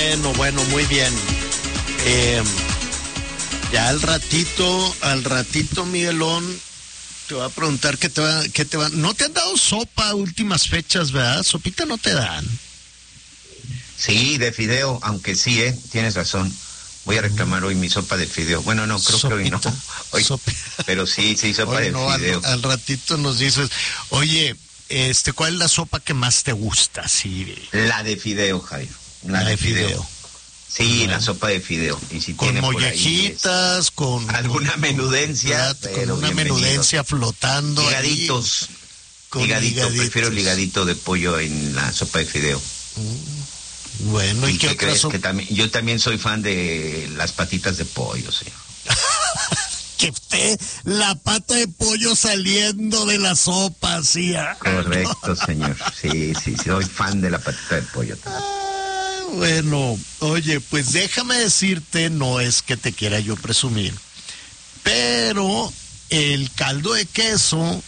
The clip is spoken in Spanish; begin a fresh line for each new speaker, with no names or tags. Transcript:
Bueno, muy bien. Ya al ratito, Miguelón, te va a preguntar qué te va. No te han dado sopa últimas fechas, ¿verdad? Sopita no te dan.
Sí, de fideo, aunque sí, tienes razón. Voy a reclamar hoy mi sopa de fideo. Bueno, no, creo que hoy no. Hoy, pero sí, sopa
hoy
de
no,
fideo.
Al ratito nos dices, oye, ¿cuál es la sopa que más te gusta? Sí.
La de fideo, Jairo.
La de fideo.
Sí, bueno. La sopa de fideo. Y si
con
tiene
mollejitas,
por ahí, con alguna menudencia,
con una menudencia flotando.
Ligaditos. Ligadito, prefiero ligadito de pollo en la sopa de fideo.
Bueno, ¿y qué
crees? Que yo también soy fan de las patitas de pollo, señor.
Que la pata de pollo saliendo de la sopa, sí.
Correcto, señor. Sí, soy fan de la patita de pollo.
Bueno, oye, pues déjame decirte, no es que te quiera yo presumir, pero el caldo de queso